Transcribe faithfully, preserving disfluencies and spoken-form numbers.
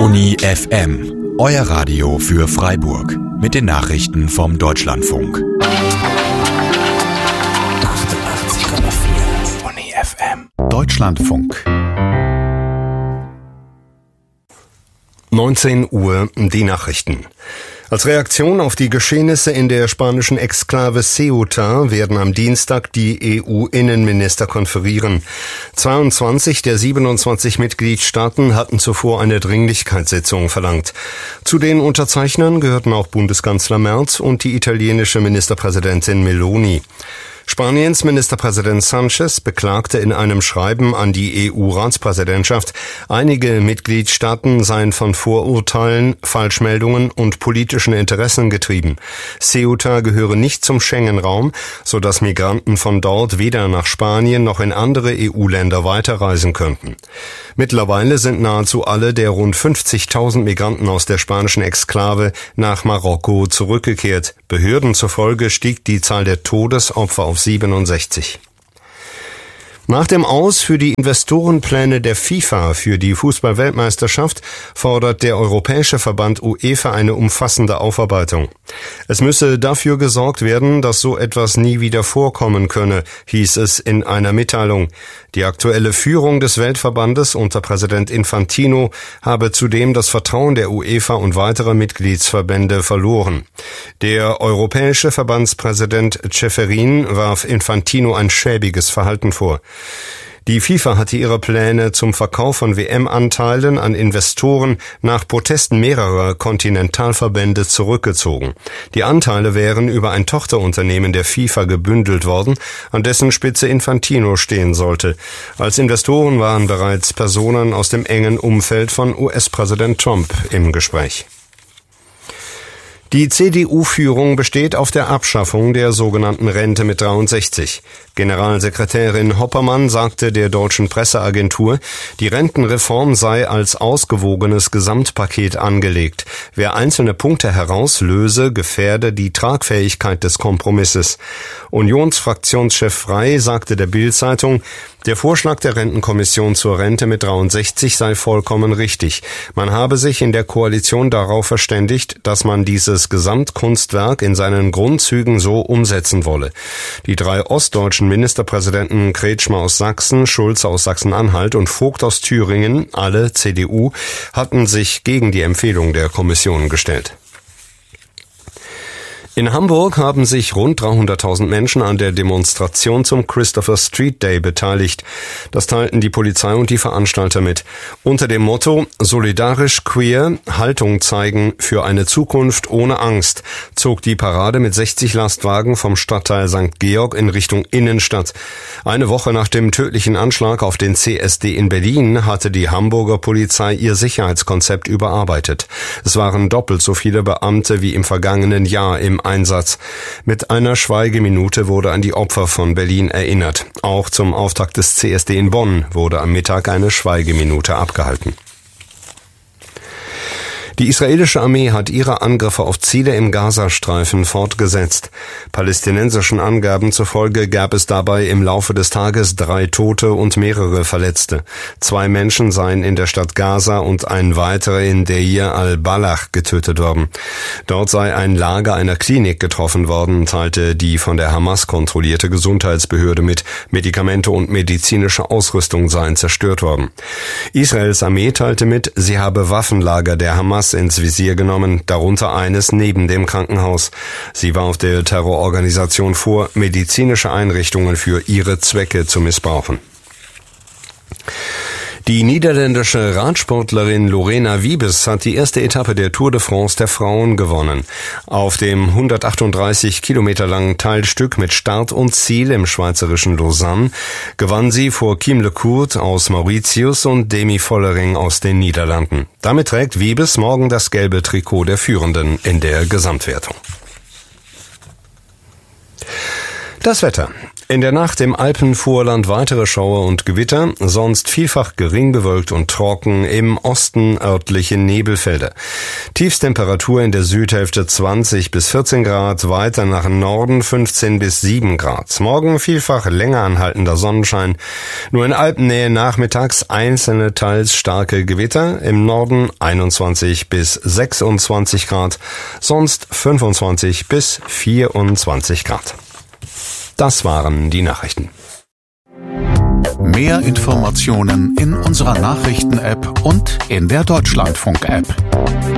Tony F M, euer Radio für Freiburg mit den Nachrichten vom Deutschlandfunk. achtundachtzig Komma vier Tony F M. Deutschlandfunk. neunzehn Uhr, die Nachrichten. Als Reaktion auf die Geschehnisse in der spanischen Exklave Ceuta werden am Dienstag die E U-Innenminister konferieren. zweiundzwanzig der siebenundzwanzig Mitgliedstaaten hatten zuvor eine Dringlichkeitssitzung verlangt. Zu den Unterzeichnern gehörten auch Bundeskanzler Merz und die italienische Ministerpräsidentin Meloni. Spaniens Ministerpräsident Sánchez beklagte in einem Schreiben an die E U-Ratspräsidentschaft, einige Mitgliedstaaten seien von Vorurteilen, Falschmeldungen und politischen Interessen getrieben. Ceuta gehöre nicht zum Schengen-Raum, sodass Migranten von dort weder nach Spanien noch in andere E U-Länder weiterreisen könnten. Mittlerweile sind nahezu alle der rund fünfzigtausend Migranten aus der spanischen Exklave nach Marokko zurückgekehrt. Behörden zufolge stieg die Zahl der Todesopfer auf siebenundsechzig. Nach dem Aus für die Investorenpläne der FIFA für die Fußball-Weltmeisterschaft fordert der Europäische Verband UEFA eine umfassende Aufarbeitung. Es müsse dafür gesorgt werden, dass so etwas nie wieder vorkommen könne, hieß es in einer Mitteilung. Die aktuelle Führung des Weltverbandes unter Präsident Infantino habe zudem das Vertrauen der UEFA und weiterer Mitgliedsverbände verloren. Der europäische Verbandspräsident Ceferin warf Infantino ein schäbiges Verhalten vor. Die FIFA hatte ihre Pläne zum Verkauf von W M-Anteilen an Investoren nach Protesten mehrerer Kontinentalverbände zurückgezogen. Die Anteile wären über ein Tochterunternehmen der FIFA gebündelt worden, an dessen Spitze Infantino stehen sollte. Als Investoren waren bereits Personen aus dem engen Umfeld von U S-Präsident Trump im Gespräch. Die C D U-Führung besteht auf der Abschaffung der sogenannten Rente mit dreiundsechzig. Generalsekretärin Hoppermann sagte der deutschen Presseagentur, die Rentenreform sei als ausgewogenes Gesamtpaket angelegt. Wer einzelne Punkte herauslöse, gefährde die Tragfähigkeit des Kompromisses. Unionsfraktionschef Frey sagte der Bild-Zeitung, der Vorschlag der Rentenkommission zur Rente mit dreiundsechzig sei vollkommen richtig. Man habe sich in der Koalition darauf verständigt, dass man dieses Gesamtkunstwerk in seinen Grundzügen so umsetzen wolle. Die drei ostdeutschen Ministerpräsidenten Kretschmer aus Sachsen, Schulze aus Sachsen-Anhalt und Vogt aus Thüringen, alle C D U, hatten sich gegen die Empfehlung der Kommission gestellt. In Hamburg haben sich rund dreihunderttausend Menschen an der Demonstration zum Christopher Street Day beteiligt. Das teilten die Polizei und die Veranstalter mit. Unter dem Motto Solidarisch Queer, Haltung zeigen für eine Zukunft ohne Angst, zog die Parade mit sechzig Lastwagen vom Stadtteil Sankt Georg in Richtung Innenstadt. Eine Woche nach dem tödlichen Anschlag auf den C S D in Berlin hatte die Hamburger Polizei ihr Sicherheitskonzept überarbeitet. Es waren doppelt so viele Beamte wie im vergangenen Jahr im Einsatz. Mit einer Schweigeminute wurde an die Opfer von Berlin erinnert. Auch zum Auftakt des C S D in Bonn wurde am Mittag eine Schweigeminute abgehalten. Die israelische Armee hat ihre Angriffe auf Ziele im Gazastreifen fortgesetzt. Palästinensischen Angaben zufolge gab es dabei im Laufe des Tages drei Tote und mehrere Verletzte. Zwei Menschen seien in der Stadt Gaza und ein weiterer in Deir al-Balach getötet worden. Dort sei ein Lager einer Klinik getroffen worden, teilte die von der Hamas kontrollierte Gesundheitsbehörde mit. Medikamente und medizinische Ausrüstung seien zerstört worden. Israels Armee teilte mit, sie habe Waffenlager der Hamas ins Visier genommen, darunter eines neben dem Krankenhaus. Sie warf der Terrororganisation vor, medizinische Einrichtungen für ihre Zwecke zu missbrauchen. Die niederländische Radsportlerin Lorena Wiebes hat die erste Etappe der Tour de France der Frauen gewonnen. Auf dem hundertachtunddreißig Kilometer langen Teilstück mit Start und Ziel im schweizerischen Lausanne gewann sie vor Kim Lecourt aus Mauritius und Demi Vollering aus den Niederlanden. Damit trägt Wiebes morgen das gelbe Trikot der Führenden in der Gesamtwertung. Das Wetter. In der Nacht im Alpenvorland weitere Schauer und Gewitter, sonst vielfach gering bewölkt und trocken, im Osten örtliche Nebelfelder. Tiefstemperatur in der Südhälfte zwanzig bis vierzehn Grad, weiter nach Norden fünfzehn bis sieben Grad. Morgen vielfach länger anhaltender Sonnenschein, nur in Alpennähe nachmittags einzelne teils starke Gewitter, im Norden einundzwanzig bis sechsundzwanzig Grad, sonst fünfundzwanzig bis vierundzwanzig Grad. Das waren die Nachrichten. Mehr Informationen in unserer Nachrichten-App und in der Deutschlandfunk-App.